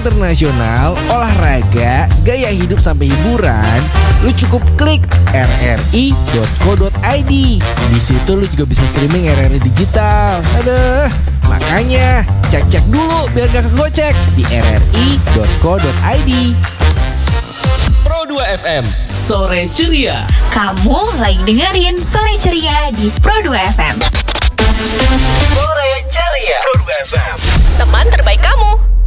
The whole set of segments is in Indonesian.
internasional, olahraga, gaya hidup sampai hiburan, lu cukup klik rri.co.id. Di situ lu juga bisa streaming RRI digital. Aduh, makanya cek dulu biar gak kegocek di rri.co.id. Pro 2 FM, Sore Ceria. Kamu lagi dengerin Sore Ceria di Pro 2 FM. Sore Ceria. Pro 2 FM. Teman terbaik kamu.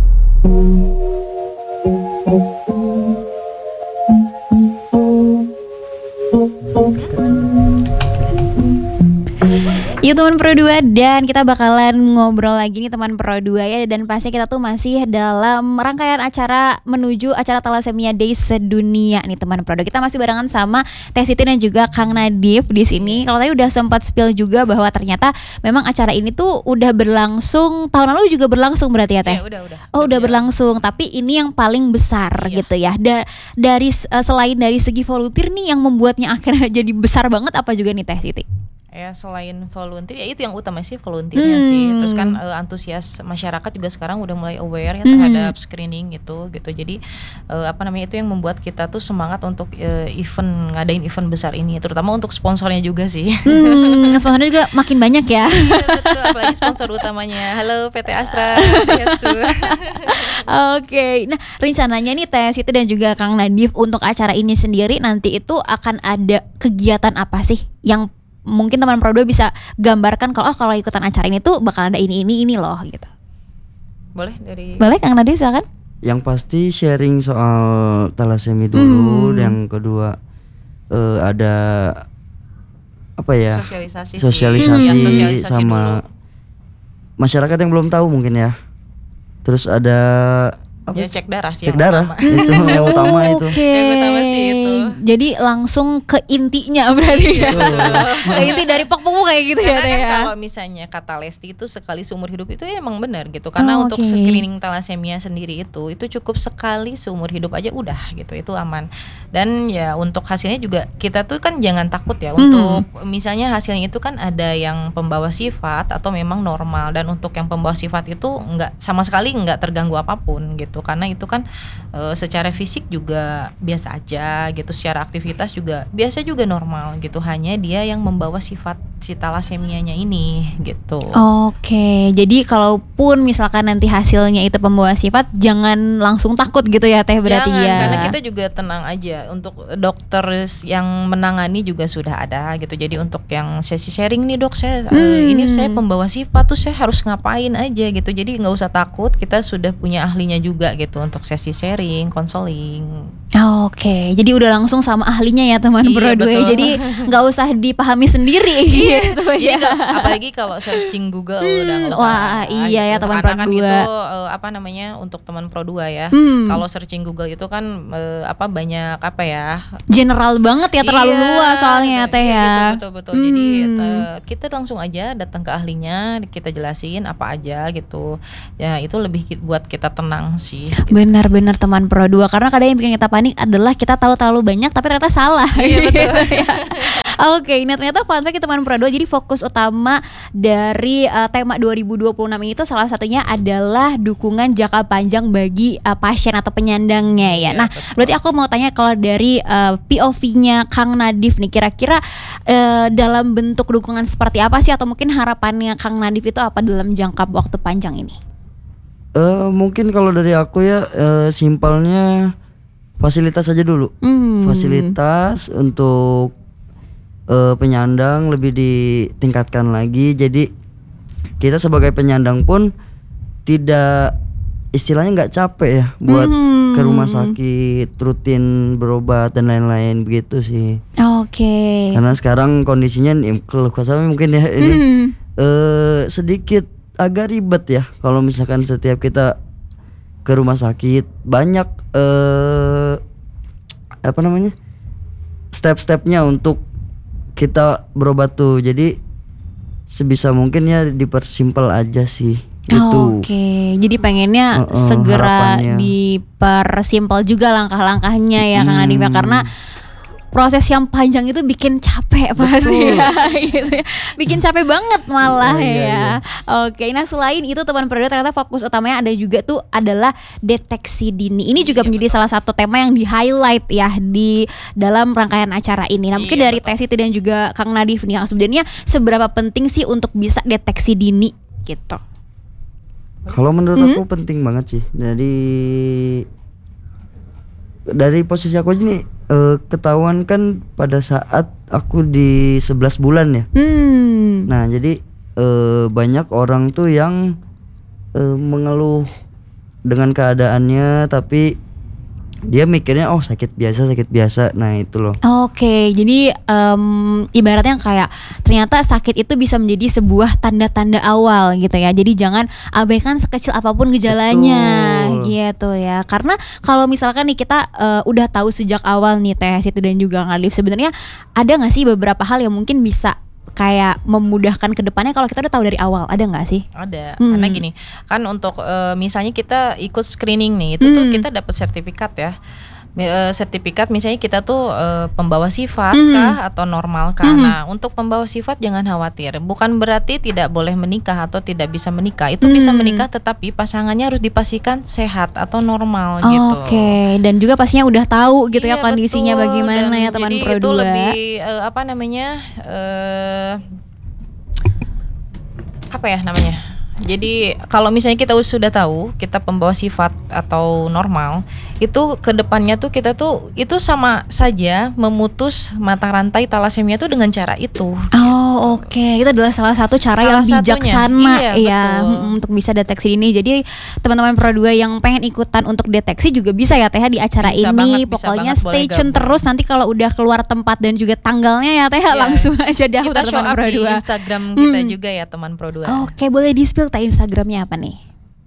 Yuk teman Pro 2, dan kita bakalan ngobrol lagi nih teman Pro 2 ya. Dan pasti kita tuh masih dalam rangkaian acara menuju acara Thalassemia Days sedunia nih teman Pro 2. Kita masih barengan sama Teh Siti dan juga Kang Nadif di sini. Kalau tadi udah sempat spill juga bahwa ternyata memang acara ini tuh udah berlangsung tahun lalu juga berlangsung berarti ya Teh? Udah. Oh udah berlangsung, tapi ini yang paling besar gitu ya. Dari selain dari segi volunteer nih yang membuatnya akhirnya jadi besar banget, apa juga nih Teh Siti? Ya selain volunteer, ya itu yang utama sih volunteernya sih. Terus kan antusias masyarakat juga sekarang udah mulai aware ya terhadap screening gitu. Jadi itu yang membuat kita tuh semangat untuk ngadain event besar ini, terutama untuk sponsornya juga sih. Sponsornya juga makin banyak ya. Betul, apalagi sponsor utamanya. Halo PT Astra. Oke, nah rencananya nih Teh Siti dan juga Kang Nadif untuk acara ini sendiri nanti itu akan ada kegiatan apa sih yang mungkin teman Pro 2 bisa gambarkan kalau ikutan acara ini tuh bakal ada ini loh gitu. Boleh Kang Nadif silakan. Yang pasti sharing soal thalassemia dulu, yang kedua ada apa ya? Sosialisasi sama dulu masyarakat yang belum tahu mungkin ya. Terus ada apa? Ya cek darah sih. Cek darah itu yang utama itu. Yang utama sih itu. Jadi langsung ke intinya berarti ya. Ke inti dari pok-pok kayak gitu. Karena ya. Kan kalau misalnya kata Lesti itu sekali seumur hidup itu emang benar gitu. Karena untuk screening thalassemia sendiri itu cukup sekali seumur hidup aja udah gitu. Itu aman. Dan ya untuk hasilnya juga kita tuh kan jangan takut ya untuk misalnya hasilnya itu kan ada yang pembawa sifat atau memang normal, dan untuk yang pembawa sifat itu sama sekali enggak terganggu apapun gitu. Karena itu kan secara fisik juga biasa aja gitu, secara aktivitas juga biasa juga normal gitu, hanya dia yang membawa sifat si thalassemianya ini gitu. Oke, jadi kalaupun misalkan nanti hasilnya itu pembawa sifat, jangan langsung takut gitu ya Teh berarti ya. Karena kita juga tenang aja, untuk dokter yang menangani juga sudah ada gitu. Jadi untuk yang sesi sharing nih dok, ini saya pembawa sifat tuh saya harus ngapain aja gitu. Jadi nggak usah takut, kita sudah punya ahlinya juga gitu untuk sesi sharing, konseling. Oke, jadi udah langsung sama ahlinya ya teman Pro 2. Jadi nggak usah dipahami sendiri gitu ya. Apalagi kalau searching Google udah nggak usah. Wah iya ya teman Pro 2. Karena kan itu untuk teman Pro 2 ya. Kalau searching Google itu kan banyak general banget ya, terlalu luas soalnya Teh ya. Betul. Jadi kita langsung aja datang ke ahlinya, kita jelasin apa aja gitu. Ya itu lebih buat kita tenang sih. Gitu. Benar-benar teman Pro 2, karena kadang yang bikin kita panik adalah kita tahu terlalu banyak tapi ternyata salah. Iya betul. Oke, nah ternyata fun fact teman Pro 2, jadi fokus utama dari tema 2026 ini tuh salah satunya adalah dukungan jangka panjang bagi pasien atau penyandangnya ya. Nah, berarti aku mau tanya kalau dari POV-nya Kang Nadif nih, kira-kira dalam bentuk dukungan seperti apa sih, atau mungkin harapannya Kang Nadif itu apa dalam jangka waktu panjang ini? Mungkin kalau dari aku ya simpelnya fasilitas aja dulu. Fasilitas untuk penyandang lebih ditingkatkan lagi. Jadi kita sebagai penyandang pun tidak, istilahnya nggak capek ya buat ke rumah sakit rutin berobat dan lain-lain begitu sih. Oke. Karena sekarang kondisinya keluh kesah mungkin ya ini sedikit agak ribet ya kalau misalkan setiap kita ke rumah sakit, banyak step-stepnya untuk kita berobat tuh. Jadi sebisa mungkin ya dipersimpel aja sih gitu. Oke, jadi pengennya segera harapannya dipersimpel juga langkah-langkahnya ya Kang Nadif ya, karena proses yang panjang itu bikin capek pasti ya, gitu ya. Bikin capek banget malah ya. Oke, nah selain itu teman Prodo ternyata fokus utamanya ada juga tuh adalah deteksi dini. Ini juga menjadi salah satu tema yang di-highlight ya di dalam rangkaian acara ini. Nah, mungkin dari Teh Siti dan juga Kang Nadif nih, yang sebenarnya seberapa penting sih untuk bisa deteksi dini gitu? Kalau menurut aku penting banget sih. Dari posisi aku aja nih, ketahuan kan pada saat aku di 11 bulan ya. Nah jadi banyak orang tuh yang mengeluh dengan keadaannya, tapi dia mikirnya oh sakit biasa. Nah itu loh. Oke, jadi ibaratnya kayak ternyata sakit itu bisa menjadi sebuah tanda-tanda awal gitu ya. Jadi jangan abaikan sekecil apapun gejalanya. Betul. Gitu ya. Karena kalau misalkan nih kita udah tahu sejak awal nih Teh Siti dan juga Kang Nadif, sebenarnya ada nggak sih beberapa hal yang mungkin bisa kayak memudahkan ke depannya kalau kita udah tahu dari awal, ada nggak sih? Ada, karena gini kan untuk misalnya kita ikut screening nih, itu tuh kita dapat sertifikat ya. Sertifikat misalnya kita tuh pembawa sifat kah atau normal kah. Nah untuk pembawa sifat jangan khawatir, bukan berarti tidak boleh menikah atau tidak bisa menikah. Itu bisa menikah tetapi pasangannya harus dipastikan sehat atau normal gitu. Oke, dan juga pastinya udah tahu gitu ya Iya, kondisinya betul. bagaimana Dan ya teman jadi Pro 2. itu lebih apa ya namanya. Jadi kalau misalnya kita sudah tahu kita pembawa sifat atau normal, itu kedepannya tuh kita tuh itu sama saja memutus mata rantai talasemia tuh dengan cara itu. Oh oke, itu adalah salah satu cara Salah yang bijaksana satunya. Iya, ya betul. untuk bisa deteksi dini. Jadi teman-teman Pro 2 yang pengen ikutan untuk deteksi juga bisa ya Teh di acara Bisa ini. banget, bisa Pokoknya banget, stay boleh tune gabung. terus, nanti kalau udah keluar tempat dan juga tanggalnya ya Teh Iya. langsung aja daftar Kita show teman up Pro di 2. Instagram kita juga ya teman Pro 2. Oke, boleh di-spill Teh Instagramnya apa nih?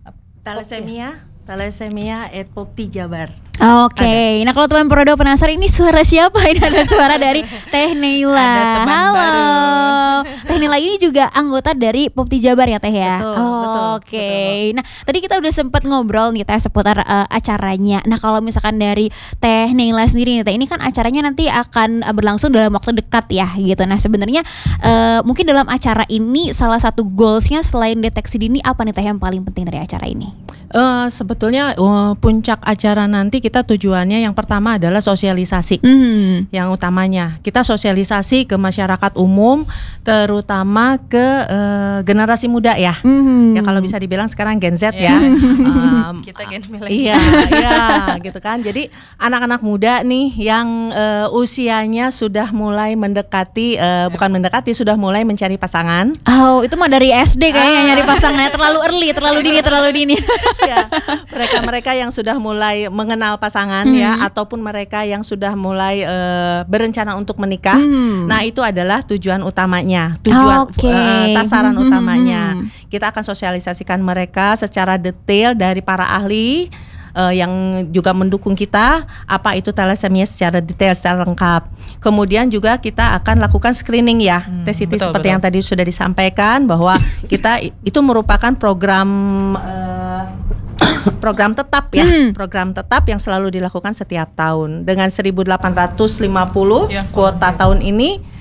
Thalassemia @poptijabar. Oke, nah kalau teman Pro 2 penasaran ini suara siapa? Ini ada suara dari Teh Neila. Ada teman Halo. baru. Teh Neila ini juga anggota dari Popti Jabar ya Teh ya. Betul, Oke. Nah tadi kita udah sempat ngobrol nih Teh seputar acaranya. Nah kalau misalkan dari Teh Neila sendiri nih Teh, ini kan acaranya nanti akan berlangsung dalam waktu dekat ya gitu. Nah sebenarnya mungkin dalam acara ini salah satu goalsnya selain deteksi dini apa nih Teh yang paling penting dari acara ini? Sebetulnya puncak acara nanti kita tujuannya yang pertama adalah sosialisasi. Yang utamanya kita sosialisasi ke masyarakat umum, terutama ke generasi muda ya. Ya kalau bisa dibilang sekarang Gen Z ya. Kita Gen milenial. Iya, gitu kan. Jadi anak-anak muda nih yang usianya sudah mulai mendekati, bukan mendekati, sudah mulai mencari pasangan. Oh itu mah dari SD kayaknya nyari pasangannya terlalu early, terlalu dini. Ya, mereka yang sudah mulai mengenal pasangan ya, ataupun mereka yang sudah mulai berencana untuk menikah. Nah itu adalah tujuan utamanya, sasaran utamanya. Kita akan sosialisasikan mereka secara detail dari para ahli yang juga mendukung kita apa itu thalassemia secara detail, secara lengkap. Kemudian juga kita akan lakukan screening ya, Teh Siti, seperti yang tadi sudah disampaikan bahwa kita itu merupakan program tetap ya, program tetap yang selalu dilakukan setiap tahun dengan 1.850 kuota tahun ini.